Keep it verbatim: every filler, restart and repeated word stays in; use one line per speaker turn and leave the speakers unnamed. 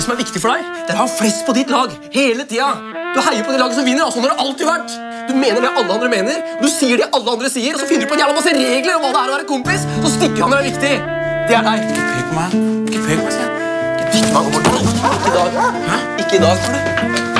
Det som er viktig for deg, det er å ha flest på ditt lag hele tida. Du heier på det laget som vinner, og sånn har det alltid vært. Du mener det alle andre mener, du sier det alle andre sier, og så finner du på en jævla masse regler om hva det er å være kompis, så stikker han når det er viktig. Det er deg.
Ikke pek på meg. Ikke pek på meg, sier jeg.
Ikke dytt meg over. Ikke i dag. Hæ? Ikke i dag.